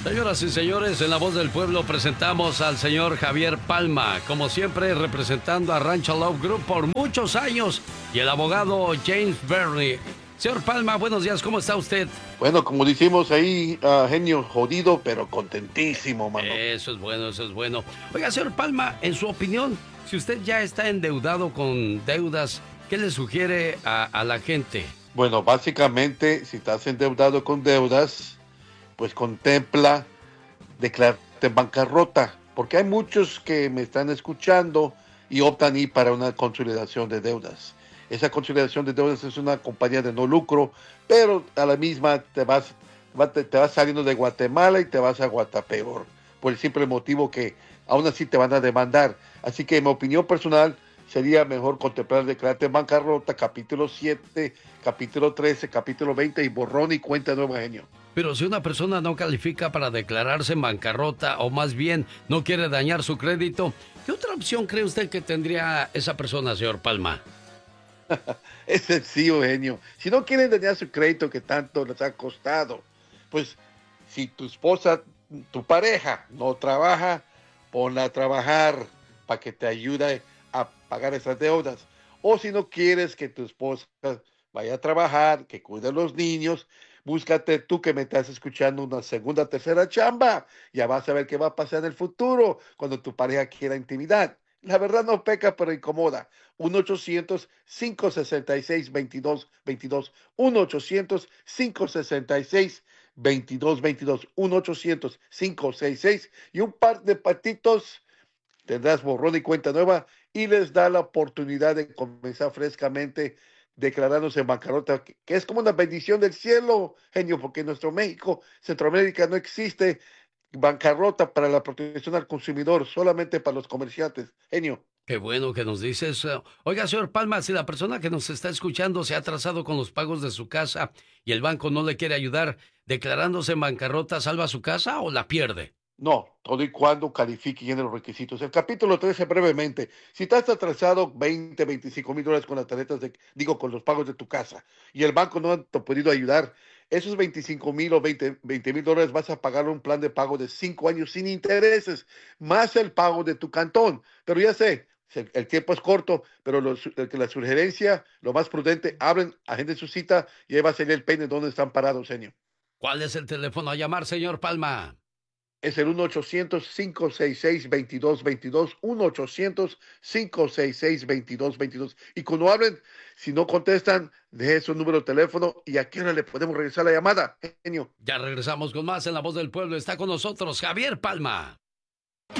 Señoras y señores, en La Voz del Pueblo presentamos al señor Javier Palma, como siempre representando a Rancho Love Group por muchos años, y el abogado James Bernie. Señor Palma, buenos días, ¿cómo está usted? Bueno, como decimos ahí, genio, jodido, pero contentísimo, mano. Eso es bueno, eso es bueno. Oiga, señor Palma, en su opinión, si usted ya está endeudado con deudas, ¿qué le sugiere a la gente? Bueno, básicamente, si estás endeudado con deudas, pues contempla declararte en bancarrota, porque hay muchos que me están escuchando y optan ir para una consolidación de deudas. Esa consolidación de deudas es una compañía de no lucro, pero a la misma te vas saliendo de Guatemala y te vas a Guatapeor, por el simple motivo que aún así te van a demandar. Así que en mi opinión personal sería mejor contemplar declararte en bancarrota, capítulo 7, capítulo 13, capítulo 20 y borrón y cuenta nueva, genio. Pero si una persona no califica para declararse en bancarrota o más bien no quiere dañar su crédito, ¿qué otra opción cree usted que tendría esa persona, señor Palma? Es sencillo, genio. Si no quieren dañar su crédito que tanto les ha costado, pues si tu esposa, tu pareja no trabaja, ponla a trabajar para que te ayude a pagar esas deudas. O si no quieres que tu esposa vaya a trabajar, que cuide a los niños, búscate tú que me estás escuchando una segunda, tercera chamba. Ya vas a ver qué va a pasar en el futuro cuando tu pareja quiera intimidad. La verdad no peca, pero incomoda. 1-800-566-2222. 1-800-566-2222. 1-800-566. Y un par de patitos tendrás borrón y cuenta nueva y les da la oportunidad de comenzar frescamente declarándose en bancarrota, que es como una bendición del cielo, genio, porque en nuestro México, Centroamérica no existe bancarrota para la protección al consumidor, solamente para los comerciantes, genio. Qué bueno que nos dices. Oiga, señor Palma, si la persona que nos está escuchando se ha atrasado con los pagos de su casa y el banco no le quiere ayudar, declarándose en bancarrota, ¿salva su casa o la pierde? No, todo y cuando califique y llene los requisitos. El capítulo 13 brevemente. Si estás atrasado 20, $25,000 con las tarjetas con los pagos de tu casa y el banco no te ha podido ayudar, esos 25,000 o $20,000 vas a pagar un plan de pago de 5 años sin intereses, más el pago de tu cantón. Pero ya sé, el tiempo es corto, pero la sugerencia, lo más prudente, abren, agenden su cita y ahí va a salir el peine donde están parados, señor. ¿Cuál es el teléfono a llamar, señor Palma? Es el 1-800-566-2222, 1-800-566-2222. Y cuando hablen, si no contestan, deje su número de teléfono y a qué hora le podemos regresar la llamada, genio. Ya regresamos con más en La Voz del Pueblo. Está con nosotros Javier Palma.